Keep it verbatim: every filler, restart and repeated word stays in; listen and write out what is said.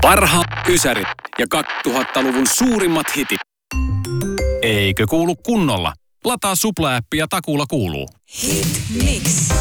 Parhaat ysärit ja kaksituhattaluvun suurimmat hitit. Eikö kuulu kunnolla? Lataa Supla-appi ja takuulla kuuluu. Hit Mix.